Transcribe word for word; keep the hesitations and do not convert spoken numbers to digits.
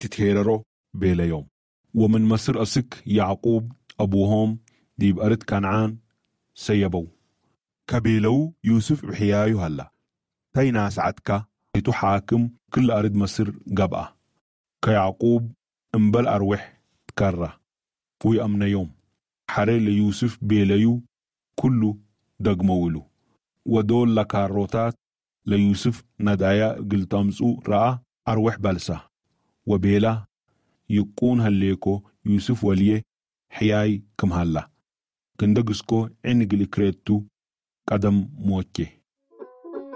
تتهيررو بيلا يوم. ومن مصر أسك يعقوب أبوهم دي بأرد كنعان سيبو كبيلو يوسف بحيايو هلا تاي ناس عدكا يتو حاكم كل أرد مصر قبأ كيعقوب انبل أروح تكره فوي أمنا يوم حري ليوسف بيليو كله دقمولو ودول لكاروتات ليوسف ندايا قلتامسو رأى أروح بلسة وبيلا يكون هالليكو يوسف وليه حياي كم هلا كندقسكو عنق لكريتو قدم موكي